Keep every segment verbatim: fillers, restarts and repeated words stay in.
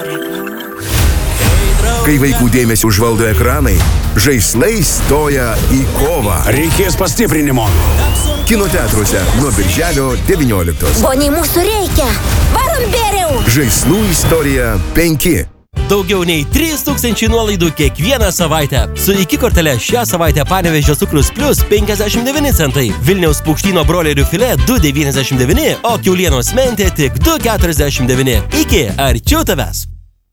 Kai vaikų dėmesį užvaldo ekranai, žaislai stoja į kovą. Reikės pastiprinimo. Kino teatruose nuo birželio devynioliktos. Boniai, mūsų reikia. Varom bėriau. Žaislų istorija penki. Daugiau nei trys tūkstančiai nuolaidų kiekvieną savaitę. Su iki kortele šią savaitę Panevėžio cukrus plus penkiasdešimt devyni centai. Vilniaus paukštyno brolerių filė du devyniasdešimt devyni, o kiaulienos mentė tik du keturiasdešimt devyni. Iki, arčiau tavęs.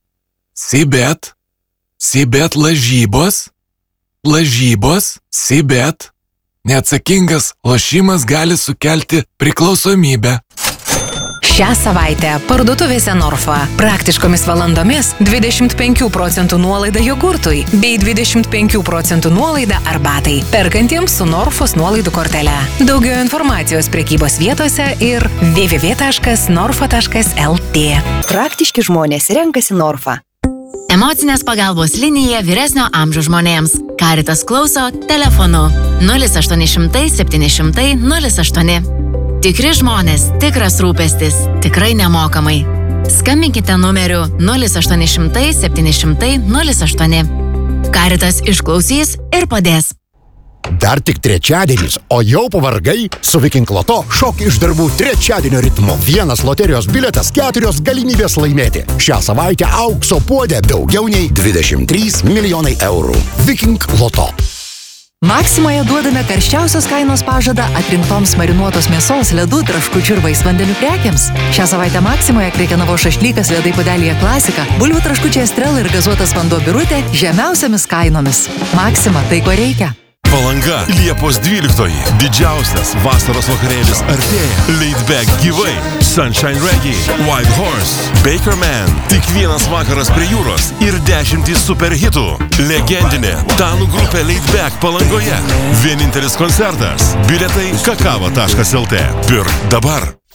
Sibet. Sibet lažybos. Lažybos. Sibet. Neatsakingas lošimas gali sukelti priklausomybę. Šią savaitę parduotuvėse Norfa praktiškomis valandomis dvidešimt penkių procentų nuolaida jogurtui bei dvidešimt penkių procentų nuolaida arbatai, perkantiems su Norfos nuolaidų kortele. Daugiau informacijos prekybos vietose ir w w w taškas norfa taškas l t. Praktiški žmonės renkasi Norfa. Emocinės pagalbos linija vyresnio amžiaus žmonėms. Caritas klauso telefonu nulis aštuoni šimtai septyni šimtai nulis aštuoni. Tikri žmonės, tikras rūpestis, tikrai nemokamai. Skambinkite numeriu nulis aštuoni šimtai septyni šimtai nulis aštuoni. Caritas išklausys ir padės. Dar tik trečiadienis, o jau pavargai? Su Viking Loto šok iš darbų trečiadienio ritmu. Vienas loterijos bilietas, keturios galimybės laimėti. Šią savaitę aukso puodė daugiau nei dvidešimt trys milijonai eurų. Viking Loto. Maksimoje duodame karščiausios kainos pažadą atrinktoms marinuotos mėsos, ledų, traškučių ir vaisvandenių prekiams. Šią savaitę Maksimoje krekenavos šašlykas ledai puodelyje klasika, bulvių traškučiai Estrela ir gazuotas vanduo Birutė žemiausiamis kainomis. Maksima, tai ko reikia. Palanga, Liepos dvyliktoji. Didžiausias vasaros vakarėlis artėja. Laid Back gyvai. Sunshine Reggae, White Horse, Baker Man. Tik vienas vakaras prie jūros ir dešimtys superhitų. Legendinė danų grupė Laid Back Palangoje. Vienintelis koncertas. Bilietai kakava taškas l t. Pirk dabar.